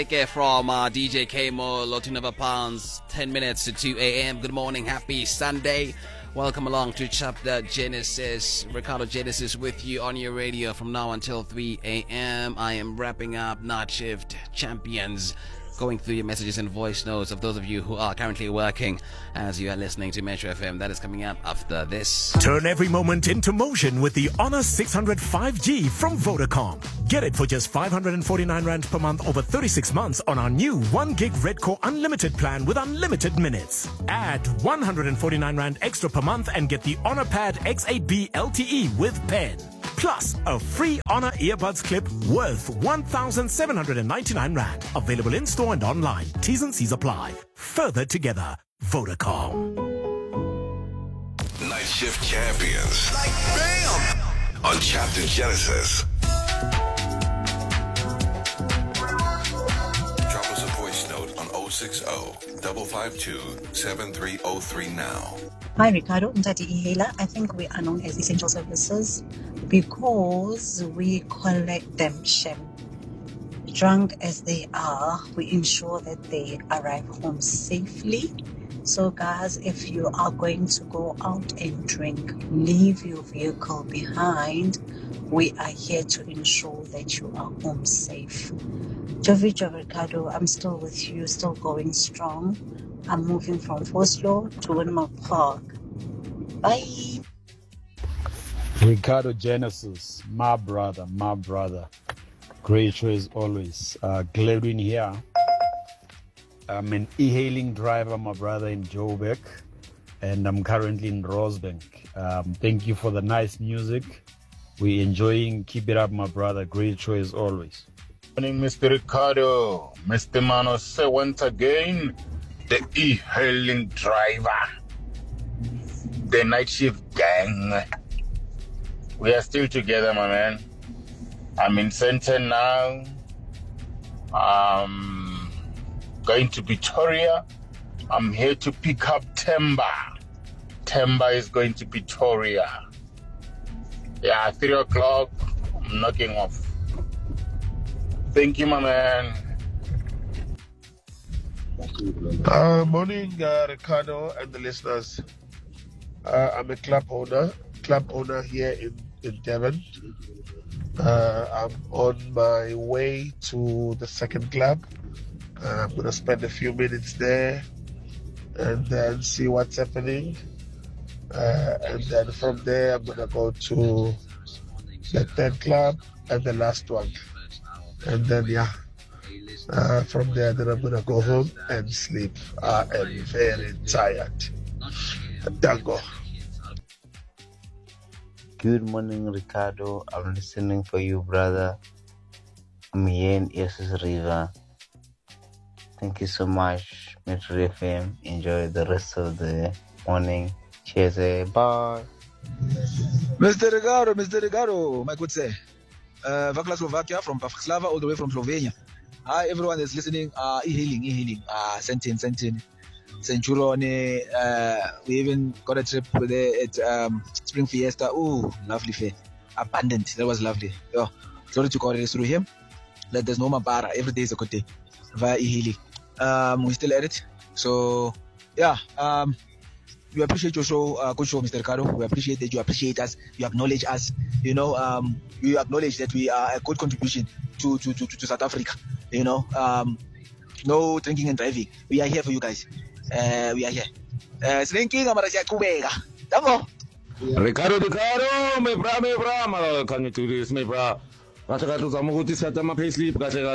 Care from DJ Kmo, Lotinova Pounds, 10 minutes to 2 a.m. Good morning, happy Sunday. Welcome along to Chapter Genesis. Ricardo Genesis with you on your radio from now until 3 a.m. I am wrapping up Night Shift Champions, going through your messages and voice notes of those of you who are currently working as you are listening to Metro FM. That is coming up after this. Turn every moment into motion with the Honor 600 5G from Vodacom. Get it for just 549 Rand per month over 36 months on our new 1 gig Redcore Unlimited plan with unlimited minutes. Add 149 Rand extra per month and get the Honor Pad X8B LTE with pen. Plus, a free Honor earbuds clip worth 1,799 Rand. Available in-store and online. T's and C's apply. Further together, Vodacom. Night Shift Champions. Like bam! On Chapter Genesis. Drop us a voice note on 060-552-7303 now. Hi, Ricardo. Ntati Ihela. I think we are known as essential services because we collect them, Shem. Drunk as they are, we ensure that they arrive home safely. So guys, if you are going to go out and drink, leave your vehicle behind. We are here to ensure that you are home safe. Jovijo Ricardo, I'm still with you, still going strong. I'm moving from Foslo to Winmore Park. Bye. Ricardo Genesis, my brother. Great show as always. Glad in here. I'm an e-hailing driver, my brother, in Joburg, and I'm currently in Rosebank. Thank you for the nice music. We're enjoying. Keep it up, my brother. Great show as always. Morning, Mr. Ricardo. Mr. Mano say once again, the e-hailing driver, the night shift gang. We are still together, my man. I'm in Center now. Going to Pretoria. I'm here to pick up Temba. Temba is going to Pretoria. Yeah, 3 o'clock. I'm knocking off. Thank you, my man. Morning, Ricardo and the listeners. I'm a club owner here in Devon. I'm on my way to the second club. I'm going to spend a few minutes there and then see what's happening. And then from there, I'm going to go to the third club and the last one. And then, from there, then I'm going to go home and sleep. I am very tired. Dango. Good morning, Ricardo. I'm listening for you, brother. I'm here in Esus River. Thank you so much, Metro FM. Enjoy the rest of the morning. Cheers, bye. Mr. Ricardo, my good sir. Vakla Slovakia from Bratislava all the way from Slovenia. Hi, everyone that's listening. E-hailing. Sentin. Centurione. We even got a trip there at Spring Fiesta. Oh, lovely fair. Abundant. That was lovely. Oh, sorry to call it through him. That there's no mabara. Every day is a good day via e-hailing. We still at it. So, yeah. We appreciate your show, good show, Mr. Ricardo. We appreciate that you appreciate us, you acknowledge us. You acknowledge that we are a good contribution to South Africa. No drinking and driving. We are here for you guys. We are here. Ricardo, my bra, can you do this, my bra? Payslip,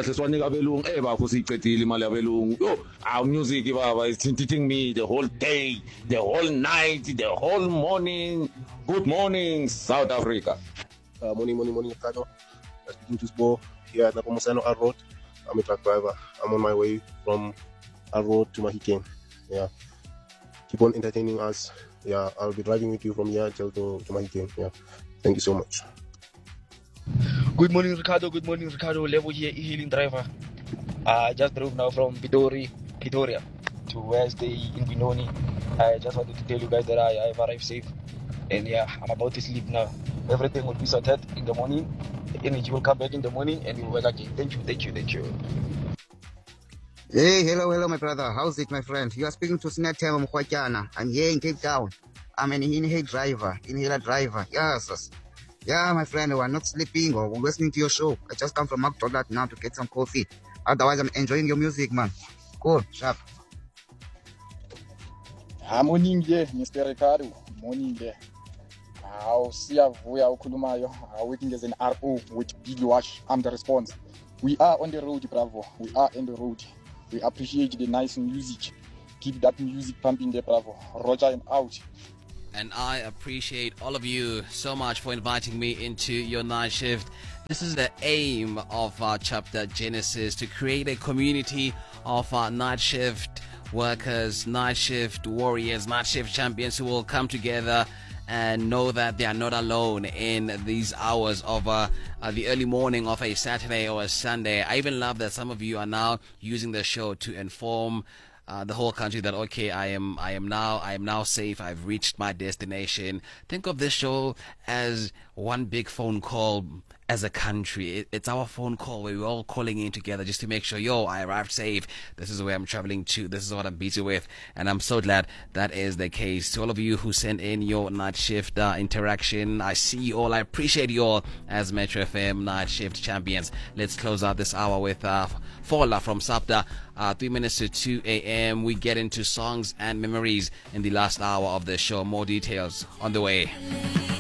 our music is teaching me the whole day, the whole night, the whole morning. Good morning, South Africa. Morning, Ricardo. Speaking to Spo here at Napomusano Road. I'm a truck driver. I'm on my way from our road to Mahikeng. Yeah. Keep on entertaining us. Yeah, I'll be driving with you from here till to Mahikeng. Yeah. Thank you so much. Good morning, Ricardo. Level here, e-hailing driver. I just drove now from Pretoria to where I stay in Benoni. I just wanted to tell you guys that I have arrived safe. And yeah, I'm about to sleep now. Everything will be sorted in the morning. The energy will come back in the morning and we'll work again. Thank you. Hey, hello, my brother. How's it, my friend? You are speaking to Sinatema Mkhwatyana. I'm here in Cape Town. I'm an inhaler driver. Yes. Yeah, my friend, we're not sleeping or listening to your show. I just come from McDonald's now to get some coffee. Otherwise, I'm enjoying your music, man. Cool, sharp. Morning there, Mr. Ricardo. Morning there. How siyavuya ukhulumayo working as an RO with Big Wash. I'm the response. We are on the road, Bravo. We are on the road. We appreciate the nice music. Keep that music pumping there, Bravo. Roger and out. And I appreciate all of you so much for inviting me into your night shift. This is the aim of our chapter Genesis, to create a community of our night shift workers, night shift warriors, night shift champions who will come together and know that they are not alone in these hours of the early morning of a Saturday or a Sunday. I even love that some of you are now using the show to inform the whole country that, okay, I am now safe. I've reached my destination. Think of this show as one big phone call as a country. It's our phone call where we're all calling in together just to make sure, I arrived safe. This is where I'm traveling to. This is what I'm busy with. And I'm so glad that is the case. To all of you who sent in your night shift interaction, I see you all. I appreciate you all as Metro FM night shift champions. Let's close out this hour with Fola from SAPTA. 3 minutes to 2 a.m. We get into songs and memories in the last hour of the show. More details on the way.